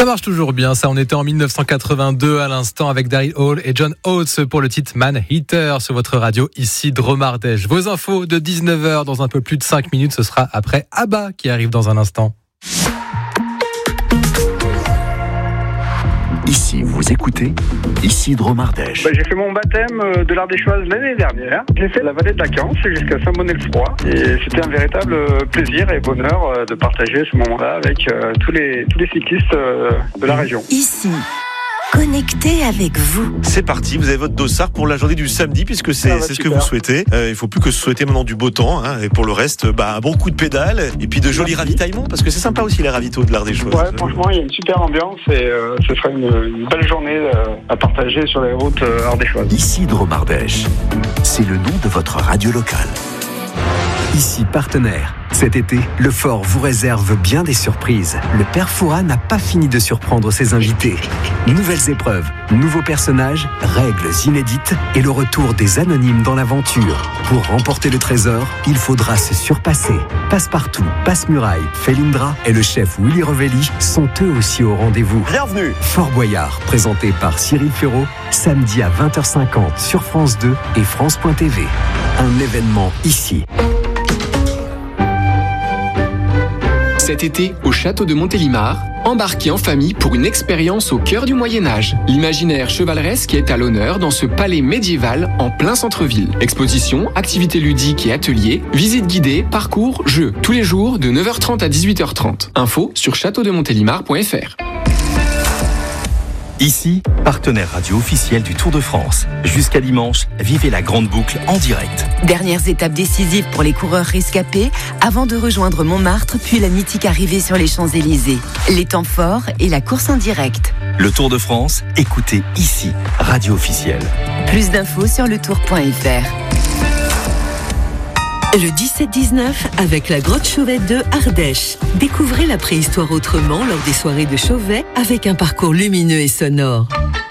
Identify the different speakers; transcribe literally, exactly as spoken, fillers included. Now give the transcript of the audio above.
Speaker 1: Ça marche toujours bien, ça. On était en dix-neuf cent quatre-vingt-deux à l'instant avec Daryl Hall et John Oates pour le titre Man Eater sur votre radio, ici Dromardèche. Vos infos de dix-neuf heures dans un peu plus de cinq minutes, ce sera après ABBA qui arrive dans un instant.
Speaker 2: Ici, vous écoutez, ici Dromardèche.
Speaker 3: Bah, j'ai fait mon baptême de l'Ardéchoise l'année dernière. J'ai fait la vallée de la Cance jusqu'à Saint-Bonnet-le-Froid. Et c'était un véritable plaisir et bonheur de partager ce moment-là avec tous les, tous les cyclistes de la région.
Speaker 4: Ici, connecté avec vous.
Speaker 5: C'est parti, vous avez votre dossard pour la journée du samedi puisque c'est, c'est ce que vous souhaitez. Euh, il faut plus que souhaiter maintenant du beau temps, hein, et pour le reste, bah, un bon coup de pédale et puis de jolis ravitaillements parce que c'est sympa aussi les ravitaux de l'Ardéchoise.
Speaker 3: Ouais, franchement, il y a une super ambiance et euh, ce sera une, une belle journée euh, à partager sur les routes euh, ardéchoises.
Speaker 2: Ici Dromardèche, c'est le nom de votre radio locale. Ici partenaire. Cet été, le Fort vous réserve bien des surprises. Le Père Fouras n'a pas fini de surprendre ses invités. Nouvelles épreuves, nouveaux personnages, règles inédites et le retour des anonymes dans l'aventure. Pour remporter le trésor, il faudra se surpasser. Passepartout, Passe-Muraille, Felindra et le chef Willy Revelli sont eux aussi au rendez-vous.
Speaker 5: Bienvenue.
Speaker 2: Fort Boyard, présenté par Cyril Ferraud, samedi à vingt heures cinquante sur France deux et France point T V. Un événement ici.
Speaker 6: Cet été, au château de Montélimar, embarquez en famille pour une expérience au cœur du Moyen-Âge. L'imaginaire chevaleresque est à l'honneur dans ce palais médiéval en plein centre-ville. Expositions, activités ludiques et ateliers, visites guidées, parcours, jeux. Tous les jours de neuf heures trente à dix-huit heures trente. Info sur château de montélimar point f r.
Speaker 7: Ici, partenaire radio officiel du Tour de France. Jusqu'à dimanche, vivez la grande boucle en direct.
Speaker 4: Dernières étapes décisives pour les coureurs rescapés avant de rejoindre Montmartre puis la mythique arrivée sur les Champs-Élysées. Les temps forts et la course en direct.
Speaker 7: Le Tour de France, écoutez ici, radio officielle.
Speaker 4: Plus d'infos sur le tour point f r.
Speaker 8: Le dix-sept dix-neuf avec la grotte Chauvet de Ardèche. Découvrez la préhistoire autrement lors des soirées de Chauvet avec un parcours lumineux et sonore.